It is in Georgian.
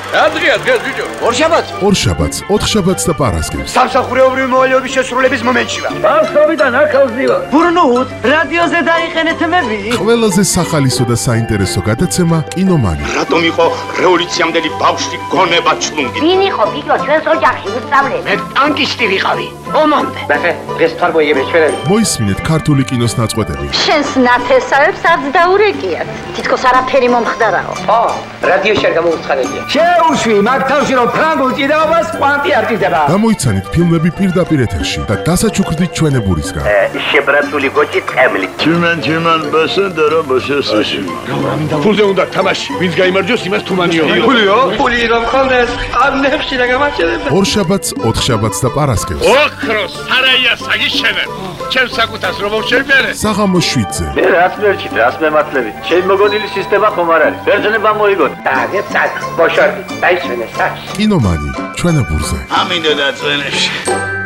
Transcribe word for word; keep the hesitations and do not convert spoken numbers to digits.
რა დღეა დღეს ბიჭო? ორშაბათს. ორშაბათს, ოთხშაბათს და პარასკევს. სამსახურეობრივი მოვალეობის შესრულების მომენტში ვარ. ბავშვობიდან აქავს ვარ. ბურნუთ, რადიოზე დაიყენეთ მები. ყველაზე სახალისო და საინტერესო გადაცემა კინომანი. რატომ იყო რევოლუციამდელი ბავშვი გონება ჩლუნგი? ვინ იყო ბიჭო ჩვენს ოჯახში უსწავლელი? მე ტანკისტი ვიყავი. ომამდე. ბახე, დღეს თარბოიები ჩვენები. მოისმინეთ ქართული კინოს ნაწყვეტები. შენს ნათესავებს არც დაურეკიათ. თითქოს არაფერი მომხდარაო. ო, რადიოში არ გამოუცხადებია. შეუშვი, მაგ თავში რომ ფრანგულ ჭიდაობას კვანტი არ ჭირდება. გამოიცანით ფილმები პირდაპირ ეთერში და დასაჩუქრდით ჩვენებურისგან. შებრაცული გოჭი ტყემლი. Tümen tümen basındara basası. ფულზე უნდა თამაში. ვინც გაიმარჯვოს, იმას თუმანიო. ფულიო? ფული რომ ხონდეს, ამნებში რა გამაჩერებ. ორშაბათს, ოთხშაბათს და პარასკევს. ოქროს სარაია საგიშენებ. ჩემს საკუთას რომ მოვშევიარე. საღამოს შვიდზე. Ne rasmerçi, rasmematlevit. Şey mogodili sistema xomar არის. ბერძნებმა მოიგოთ. და გეცად, ბოშორდი, დაიშვენე საჩ. კინომანი ჩვენებურზე. ამინდა და წვენებში.